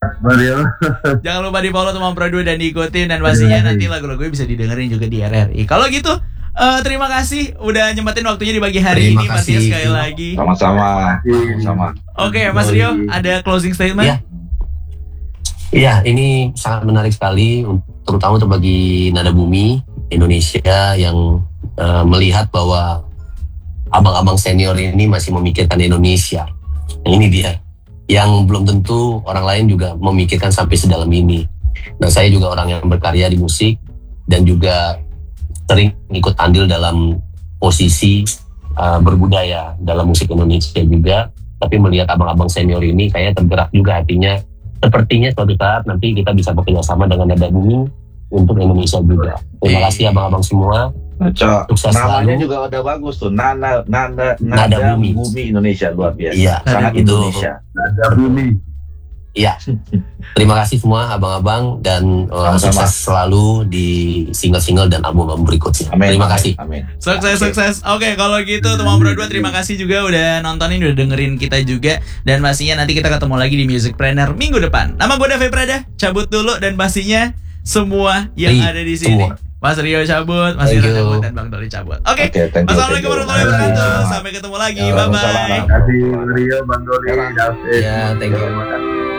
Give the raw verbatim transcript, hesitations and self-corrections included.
Mario. Jangan lupa di follow Tomang Pro dua dan diikutin. Dan pastinya nanti lagu-lagunya bisa didengerin juga di R R I. Kalau gitu, uh, terima kasih udah nyempetin waktunya di pagi hari Terima ini Mas Rio kasih. sekali lagi. Sama-sama. Sama. Oke, Mas Rio, ada closing statement? Iya. Iya, ini sangat menarik sekali, terutama untuk bagi Nada Bumi Indonesia yang uh, melihat bahwa abang-abang senior ini masih memikirkan Indonesia. Nah, ini dia. Yang belum tentu orang lain juga memikirkan sampai sedalam ini. Nah, saya juga orang yang berkarya di musik dan juga sering ikut andil dalam posisi uh, berbudaya dalam musik Indonesia juga. Tapi melihat abang-abang senior ini kayaknya tergerak juga hatinya. Sepertinya suatu saat nanti kita bisa bekerja sama dengan Nada Bumi untuk Indonesia juga. Terima kasih abang-abang semua. Cok, Sukses namanya selalu. juga udah bagus tuh. Nada Nada Nada Nada Bumi. Bumi Indonesia luar biasa. Iya, Sangat itu. Indonesia. Nada Bumi. Iya. Terima kasih semua abang-abang dan uh, Sama-sama. sukses selalu di single-single dan album-album berikutnya. Amin. Terima amin, kasih. Amin. Sukses, Oke. sukses. Oke, kalau gitu Tomang Pro dua terima kasih juga udah nontonin, udah dengerin kita juga. Dan pastinya nanti kita ketemu lagi di Musicpreneur minggu depan. Nama gue Davi Prada, cabut dulu. Dan pastinya semua yang Hey, ada di sini. semua. Mas Rio cabut, Mas Thank Ira you. cabut, dan Bang Doli cabut. Oke, Oke, thank you, Assalamualaikum thank you. warahmatullahi wabarakatuh. Waalaikumsalam. Sampai ketemu lagi, Waalaikumsalam. bye-bye. Terima kasih Mario, Bang Doli, David. Ya, thank you. Terima kasih.